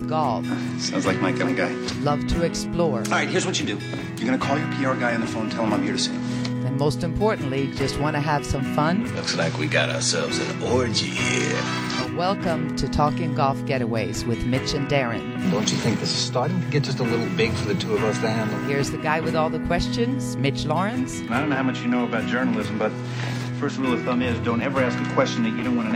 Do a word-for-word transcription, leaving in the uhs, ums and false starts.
golf, Sounds like my kind of guy. love to explore, All right, here's what you do. You're going to call your P R guy on the phone and tell him I'm here to see him. and most importantly, just want to have some fun? Looks like we got ourselves an orgy here. Well, welcome to Talking Golf Getaways with Mitch and Darren. Don't you think this is starting to get just a little big for the two of us to handle? Here's the guy with all the questions, Mitch Lawrence. I don't know how much you know about journalism, but first rule of thumb is don't ever ask a question that you don't want to